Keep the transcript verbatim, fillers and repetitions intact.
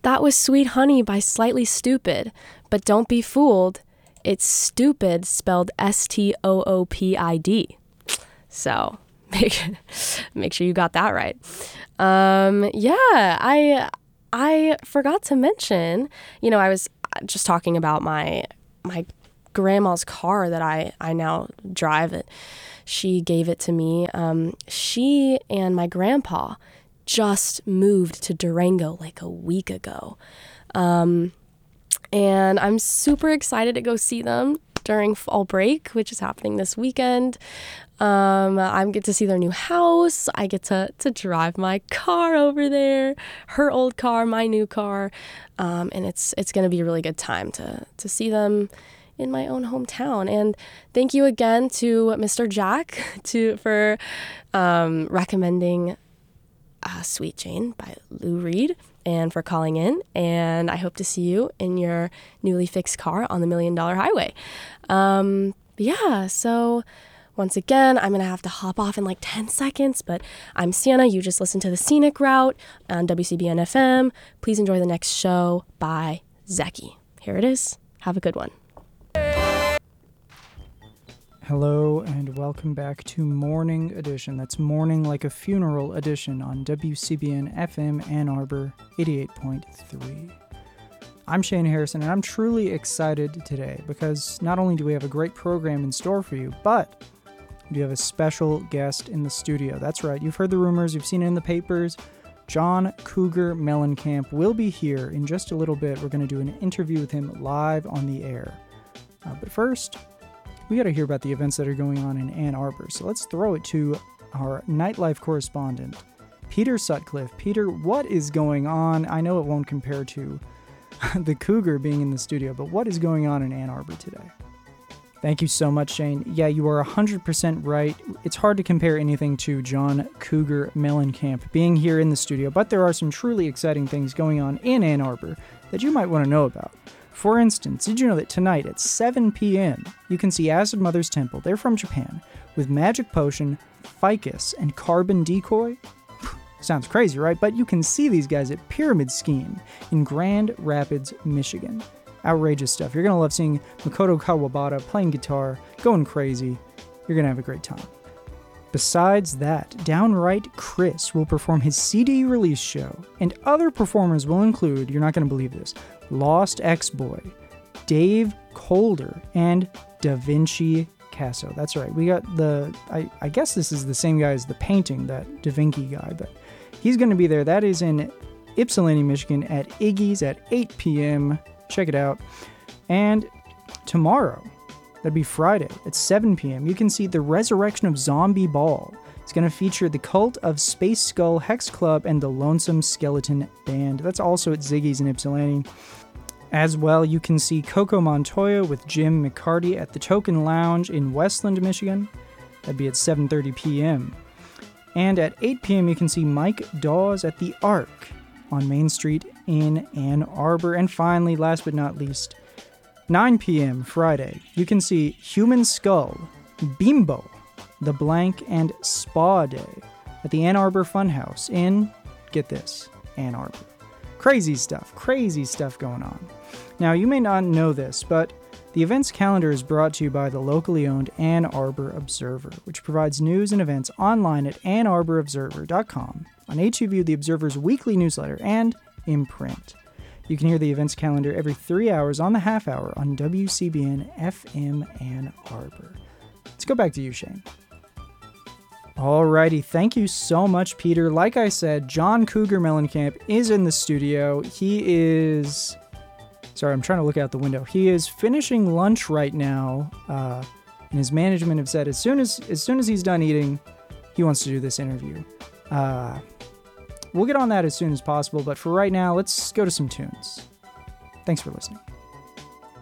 That was Sweet Honey by Slightly Stoopid. But don't be fooled. It's stupid spelled S T O O P I D. So make, make sure you got that right. Um, yeah, I I forgot to mention, you know, I was just talking about my my grandma's car that I, I now drive. It. She gave it to me. Um, she and my grandpa just moved to Durango like a week ago. Um, and I'm super excited to go see them during fall break, which is happening this weekend. Um, I get to see their new house. I get to, to drive my car over there, her old car, my new car. Um, and it's, it's going to be a really good time to, to see them in my own hometown. And thank you again to Mister Jack to, for, um, recommending Uh, Sweet Jane by Lou Reed and for calling in. And I hope to see you in your newly fixed car on the Million Dollar Highway. Um, yeah, so once again, I'm going to have to hop off in like ten seconds, but I'm Sienna. You just listened to The Scenic Route on W C B N F M. Please enjoy the next show by Zeki. Here it is. Have a good one. Hello and welcome back to Morning Edition. That's Morning Like a Funeral Edition on W C B N F M Ann Arbor eighty-eight point three. I'm Shane Harrison and I'm truly excited today because not only do we have a great program in store for you, but we do have a special guest in the studio. That's right, you've heard the rumors, you've seen it in the papers. John Cougar Mellencamp will be here in just a little bit. We're going to do an interview with him live on the air. Uh, but first, we got to hear about the events that are going on in Ann Arbor. So let's throw it to our nightlife correspondent, Peter Sutcliffe. Peter, what is going on? I know it won't compare to the Cougar being in the studio, but what is going on in Ann Arbor today? Thank you so much, Shane. Yeah, you are one hundred percent right. It's hard to compare anything to John Cougar Mellencamp being here in the studio, but there are some truly exciting things going on in Ann Arbor that you might want to know about. For instance, did you know that tonight at seven p.m. you can see Acid Mother's Temple, they're from Japan, with Magic Potion, Ficus, and Carbon Decoy? Sounds crazy, right? But you can see these guys at Pyramid Scheme in Grand Rapids, Michigan. Outrageous stuff. You're going to love seeing Makoto Kawabata playing guitar, going crazy. You're going to have a great time. Besides that, Downright Chris will perform his C D release show, and other performers will include, you're not going to believe this, Lost X-Boy, Dave Colder, and Da Vinci Casso. That's right, we got the, I, I guess this is the same guy as the painting, that Da Vinci guy, but he's going to be there. That is in Ypsilanti, Michigan at Iggy's at eight p.m. Check it out. And tomorrow, that'd be Friday at seven p.m. you can see The Resurrection of Zombie Ball. It's going to feature the Cult of Space Skull Hex Club and the Lonesome Skeleton Band. That's also at Ziggy's in Ypsilanti. As well, you can see Coco Montoya with Jim McCarty at the Token Lounge in Westland, Michigan. That'd be at seven thirty p.m. And at eight p.m. you can see Mike Dawes at the Arc on Main Street in Ann Arbor. And finally, last but not least, nine p.m. Friday, you can see Human Skull, Bimbo, The Blank, and Spa Day at the Ann Arbor Funhouse in, get this, Ann Arbor. Crazy stuff, crazy stuff going on. Now, you may not know this, but the events calendar is brought to you by the locally owned Ann Arbor Observer, which provides news and events online at ann arbor observer dot com, on H U V, the Observer's weekly newsletter, and in print. You can hear the events calendar every three hours on the half hour on W C B N F M Ann Arbor. Let's go back to you, Shane. Alrighty, thank you so much, Peter. Like I said, John Cougar Mellencamp is in the studio. He is... Sorry, I'm trying to look out the window. He is finishing lunch right now, uh, and his management have said as soon as as soon as he's done eating, he wants to do this interview. Uh, we'll get on that as soon as possible, but for right now, let's go to some tunes. Thanks for listening.